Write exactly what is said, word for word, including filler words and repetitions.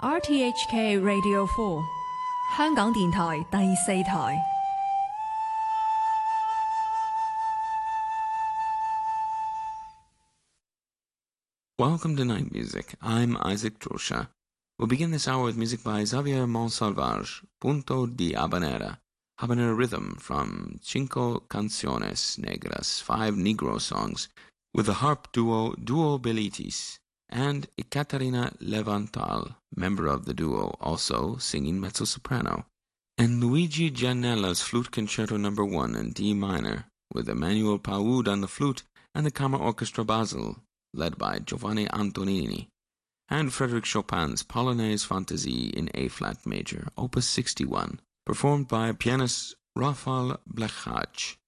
R T H K Radio four 香港電台第四台。 Welcome to Night Music. I'm Isaac Trosha. We'll begin this hour with music by Xavier Monsalvage, Punto di Habanera, Habanera Rhythm from Cinco Canciones Negras, five Negro songs, with the harp duo Duo Bellitis, and Ekaterina Levantal, member of the duo, also singing mezzo-soprano, and Luigi Gianella's Flute Concerto number one in D minor, with Emmanuel Paoud on the flute and the Kammer Orchestra Basel, led by Giovanni Antonini, and Frédéric Chopin's Polonaise Fantasy in A-flat major, opus sixty-one, performed by pianist Rafal Blechacz.